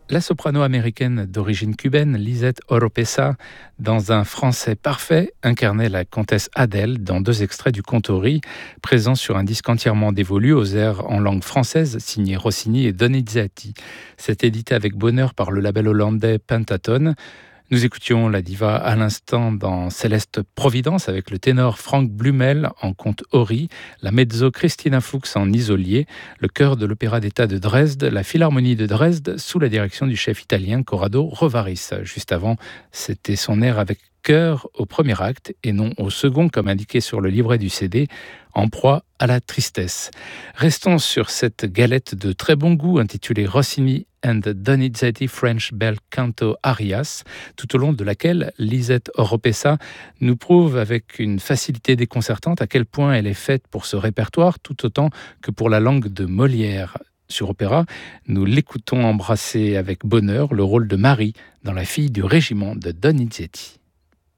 La soprano américaine d'origine cubaine, Lisette Oropesa, dans un français parfait, incarnait la comtesse Adèle dans 2 extraits du Contori, présents sur un disque entièrement dévolu aux airs en langue française, signé Rossini et Donizetti. C'est édité avec bonheur par le label hollandais Pentaton. Nous écoutions la diva à l'instant dans Céleste Providence avec le ténor Frank Blumel en conte Ori, la mezzo Christina Fuchs en isolier, le chœur de l'Opéra d'État de Dresde, la Philharmonie de Dresde sous la direction du chef italien Corrado Rovaris. Juste avant, c'était son air avec chœur au premier acte et non au second comme indiqué sur le livret du CD, en proie à la tristesse. Restons sur cette galette de très bon goût intitulée Rossini and Donizetti French Bel Canto Arias, tout au long de laquelle Lisette Oropesa nous prouve avec une facilité déconcertante à quel point elle est faite pour ce répertoire tout autant que pour la langue de Molière. Sur Opéra, nous l'écoutons embrasser avec bonheur le rôle de Marie dans La fille du régiment de Donizetti.